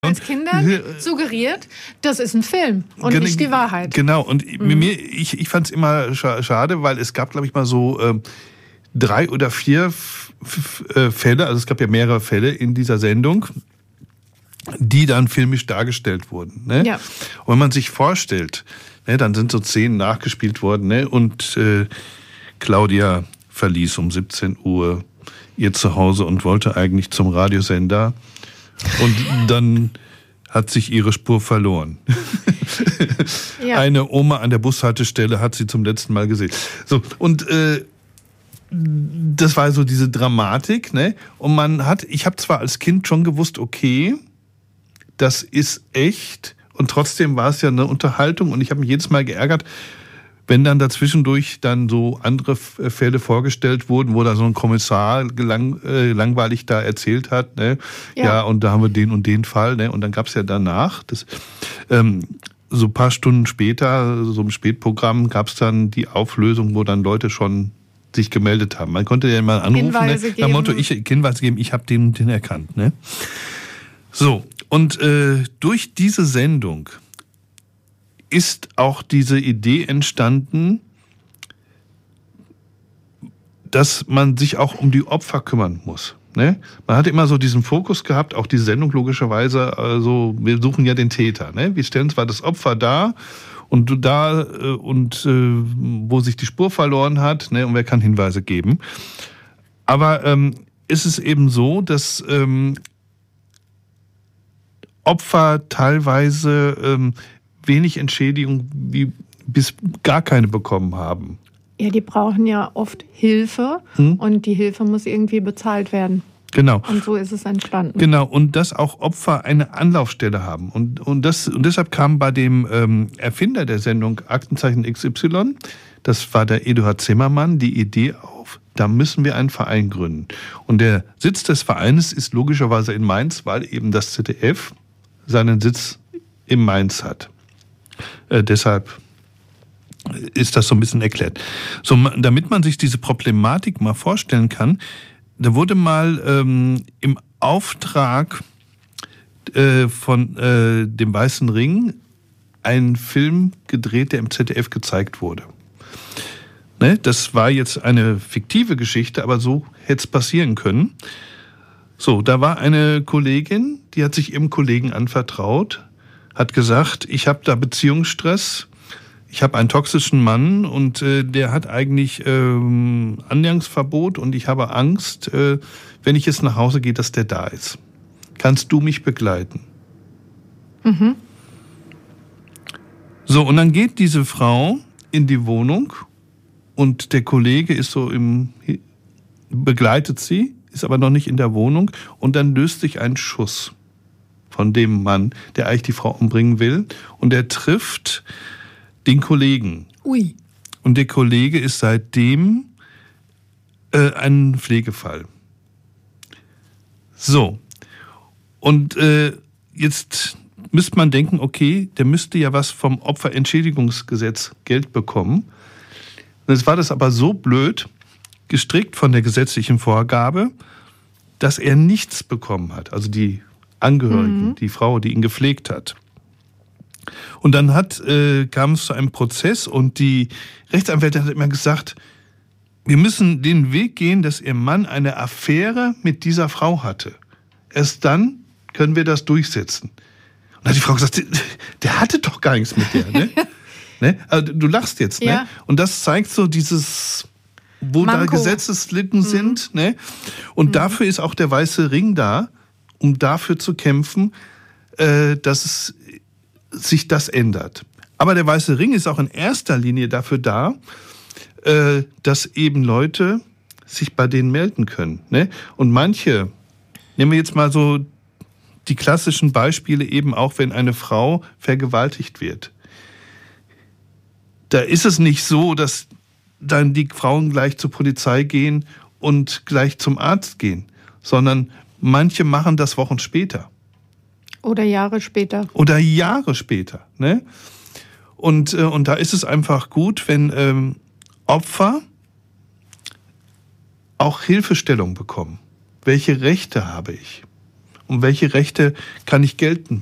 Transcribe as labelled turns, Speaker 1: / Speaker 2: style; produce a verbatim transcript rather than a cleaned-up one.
Speaker 1: als Kindern suggeriert, das ist ein Film und
Speaker 2: Gen-
Speaker 1: nicht die Wahrheit.
Speaker 2: Genau, und mhm. mir, ich, ich fand es immer schade, weil es gab, glaube ich, mal so ähm, drei oder vier F- F- äh, Fälle, also es gab ja mehrere Fälle in dieser Sendung, die dann filmisch dargestellt wurden. Ne?
Speaker 1: Ja.
Speaker 2: Und wenn man sich vorstellt, ne, dann sind so Szenen nachgespielt worden, ne, und äh, Claudia verließ um siebzehn Uhr ihr Zuhause und wollte eigentlich zum Radiosender. Und dann hat sich ihre Spur verloren. Ja. Eine Oma an der Bushaltestelle hat sie zum letzten Mal gesehen. So, und äh, das war so diese Dramatik, ne? Und man hat, ich habe zwar als Kind schon gewusst, okay, das ist echt, und trotzdem war es ja eine Unterhaltung, und ich habe mich jedes Mal geärgert, wenn dann dazwischendurch dann so andere Fälle vorgestellt wurden, wo da so ein Kommissar lang, äh, langweilig da erzählt hat, ne? Ja. ja, und da haben wir den und den Fall, ne? Und dann gab's ja danach, das, ähm, so ein paar Stunden später, so im Spätprogramm, gab's dann die Auflösung, wo dann Leute schon sich gemeldet haben. Man konnte ja mal anrufen,
Speaker 1: Hinweise
Speaker 2: ne?
Speaker 1: geben.
Speaker 2: Nach Motto, ich Hinweise geben, ich habe den, den erkannt, ne? So, und äh, durch diese Sendung ist auch diese Idee entstanden, dass man sich auch um die Opfer kümmern muss. Ne? Man hat immer so diesen Fokus gehabt, auch die Sendung logischerweise, also wir suchen ja den Täter. Ne? Wir stellen zwar das Opfer dar und du da äh, und äh, wo sich die Spur verloren hat, ne? Und wer kann Hinweise geben. Aber ähm, ist es eben so, dass ähm, Opfer teilweise ähm, wenig Entschädigung wie bis gar keine bekommen haben.
Speaker 1: Ja, die brauchen ja oft Hilfe hm? und die Hilfe muss irgendwie bezahlt werden.
Speaker 2: Genau.
Speaker 1: Und so ist es entstanden.
Speaker 2: Genau, und dass auch Opfer eine Anlaufstelle haben. Und, und, das, und deshalb kam bei dem ähm, Erfinder der Sendung Aktenzeichen X Y, das war der Eduard Zimmermann, die Idee auf, da müssen wir einen Verein gründen. Und der Sitz des Vereines ist logischerweise in Mainz, weil eben das Z D F seinen Sitz in Mainz hat. Äh, deshalb ist das so ein bisschen erklärt. So, damit man sich diese Problematik mal vorstellen kann, da wurde mal ähm, im Auftrag äh, von äh, dem Weißen Ring ein Film gedreht, der im Z D F gezeigt wurde. Ne? Das war jetzt eine fiktive Geschichte, aber so hätte es passieren können. So, da war eine Kollegin, die hat sich ihrem Kollegen anvertraut, hat gesagt, ich habe da Beziehungsstress, ich habe einen toxischen Mann und äh, der hat eigentlich ähm, Annäherungsverbot und ich habe Angst, äh, wenn ich jetzt nach Hause gehe, dass der da ist. Kannst du mich begleiten?
Speaker 1: Mhm.
Speaker 2: So, und dann geht diese Frau in die Wohnung und der Kollege ist so im, begleitet sie, ist aber noch nicht in der Wohnung und dann löst sich ein Schuss von dem Mann, der eigentlich die Frau umbringen will, und er trifft den Kollegen.
Speaker 1: Ui.
Speaker 2: Und der Kollege ist seitdem äh, ein Pflegefall. So. Und äh, jetzt müsste man denken, okay, der müsste ja was vom Opferentschädigungsgesetz Geld bekommen. Und jetzt war das aber so blöd gestrickt von der gesetzlichen Vorgabe, dass er nichts bekommen hat. Also die Angehörigen, mhm. die Frau, die ihn gepflegt hat. Und dann hat, äh, kam es zu einem Prozess und die Rechtsanwältin hat immer gesagt, wir müssen den Weg gehen, dass ihr Mann eine Affäre mit dieser Frau hatte. Erst dann können wir das durchsetzen. Und dann hat die Frau gesagt, der hatte doch gar nichts mit der. Ne? ne? Also, du lachst jetzt.
Speaker 1: Ja.
Speaker 2: Ne? Und das zeigt so dieses, wo
Speaker 1: Manko.
Speaker 2: da Gesetzeslücken mhm. sind. Ne? Und mhm. dafür ist auch der Weiße Ring da, um dafür zu kämpfen, äh, dass es sich das ändert. Aber der Weiße Ring ist auch in erster Linie dafür da, äh, dass eben Leute sich bei denen melden können. Ne? Und manche, nehmen wir jetzt mal so die klassischen Beispiele eben auch, wenn eine Frau vergewaltigt wird. Da ist es nicht so, dass dann die Frauen gleich zur Polizei gehen und gleich zum Arzt gehen, sondern manche machen das Wochen später.
Speaker 1: Oder Jahre später.
Speaker 2: Oder Jahre später. Ne? Und, äh, und da ist es einfach gut, wenn ähm, Opfer auch Hilfestellung bekommen. Welche Rechte habe ich? um welche Rechte kann ich gelten